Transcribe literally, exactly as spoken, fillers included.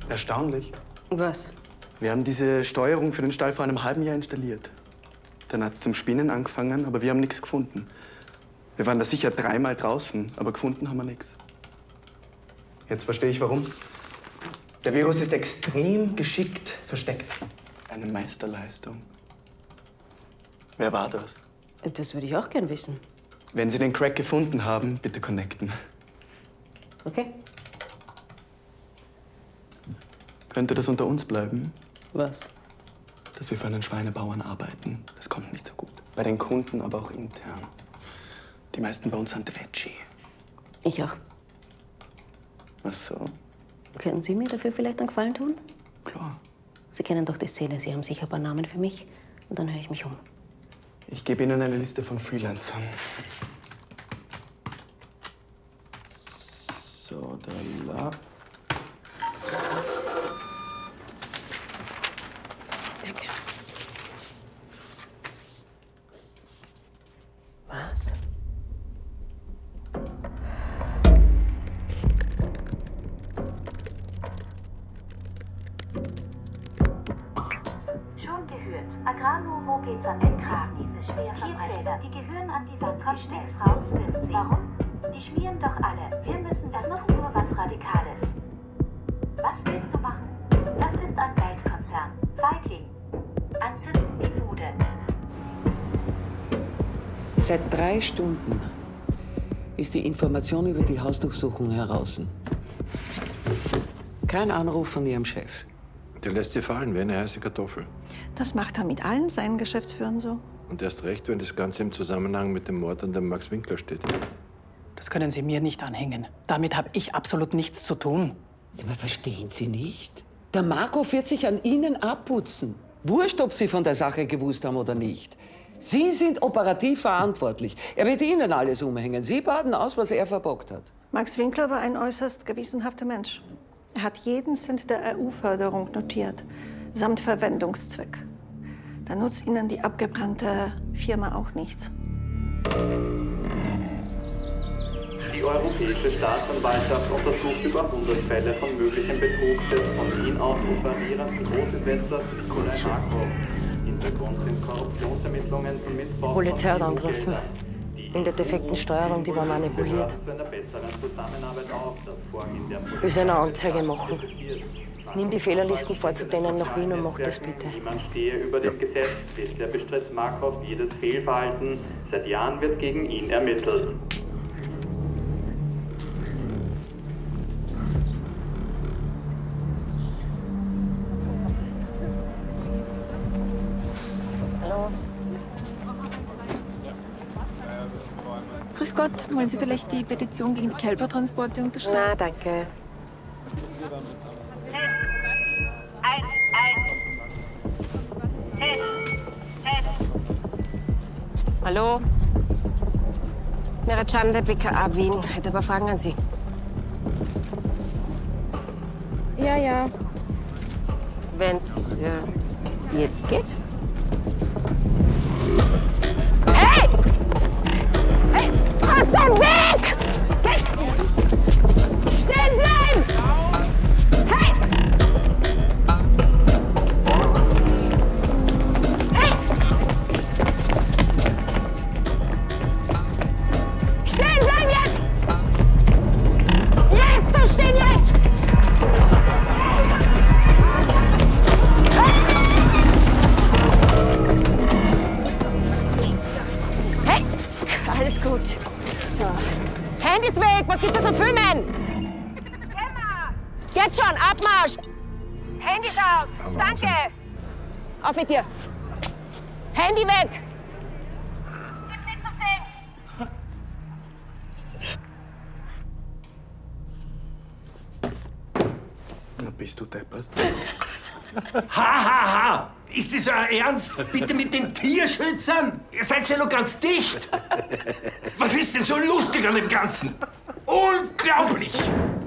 Erstaunlich. Was? Wir haben diese Steuerung für den Stall vor einem halben Jahr installiert. Dann hat es zum Spinnen angefangen, aber wir haben nichts gefunden. Wir waren da sicher dreimal draußen, aber gefunden haben wir nichts. Jetzt verstehe ich, warum. Der Virus ist extrem geschickt versteckt. Eine Meisterleistung. Wer war das? Das würde ich auch gern wissen. Wenn Sie den Crack gefunden haben, bitte connecten. Okay. Könnte das unter uns bleiben? Was? Dass wir für einen Schweinebauern arbeiten. Das kommt nicht so gut. Bei den Kunden, aber auch intern. Die meisten bei uns sind Veggie. Ich auch. Ach so. Könnten Sie mir dafür vielleicht einen Gefallen tun? Klar. Sie kennen doch die Szene. Sie haben sicher ein paar Namen für mich. Und dann höre ich mich um. Ich gebe Ihnen eine Liste von Freelancern. So, da la. Danke. Was? Schon gehört. Agrarnovo geht's an den Kragen. Diese Schwerverbrecher, die gehören an die Wand. Kommt nichts raus, wissen Sie. Warum? Die schmieren doch alle. Wir müssen das noch nur was Radikales. Was willst du machen? Das ist ein Weltkonzern. Feigling. Anzünden die Bude. Seit drei Stunden ist die Information über die Hausdurchsuchung heraus. Kein Anruf von Ihrem Chef. Der lässt sie fallen wie eine heiße Kartoffel. Das macht er mit allen seinen Geschäftsführern so. Und erst recht, wenn das Ganze im Zusammenhang mit dem Mord an dem Max Winkler steht. Das können Sie mir nicht anhängen. Damit habe ich absolut nichts zu tun. Aber verstehen Sie nicht? Der Marco wird sich an Ihnen abputzen. Wurscht, ob Sie von der Sache gewusst haben oder nicht. Sie sind operativ verantwortlich. Er wird Ihnen alles umhängen. Sie baden aus, was er verbockt hat. Max Winkler war ein äußerst gewissenhafter Mensch. Er hat jeden Cent der E U-Förderung notiert, samt Verwendungszweck. Da nutzt Ihnen die abgebrannte Firma auch nichts. Die Europäische Staatsanwaltschaft untersucht über hundert Fälle von möglichem Betrug des von Wien aus operierenden Großinvestors Nikolai Markov. Hintergrund sind Korruptionsermittlungen von Missbrauch. Polizei hat angegriffen. In der defekten Steuerung, die war manipuliert. Wir sollen eine Anzeige machen. Nimm die Fehlerlisten vor zu denen nach Wien und mach das bitte. Niemand stehe über dem Gesetz. Bisher bestritt Markov jedes Fehlverhalten. Seit Jahren wird gegen ihn ermittelt. Hallo. Grüß Gott, wollen Sie vielleicht die Petition gegen die Kälbertransporte unterschreiben? Na, danke. Eins, eins. Test, Test. Hallo? Meretschan, der B K A Wien. Hätte ein paar Fragen an Sie. Ja, ja. Wenn's äh, jetzt geht? Aus dem Weg! Hey! Stehen bleiben! Hey! Hey! Stehen bleiben jetzt! Jetzt! So stehen jetzt! Hey! Alles gut. So. Handys weg! Was gibt's da zu filmen? Gemma! Jetzt schon! Abmarsch! Handys aus! Danke! Auf mit dir! Handy weg! Gibt's nichts zu sehen! Na, bist du deppert? Ha, ha, ha! Ist das euer Ernst? Bitte mit den Tierschützern? Ihr seid ja noch ganz dicht. Was ist denn so lustig an dem Ganzen? Unglaublich!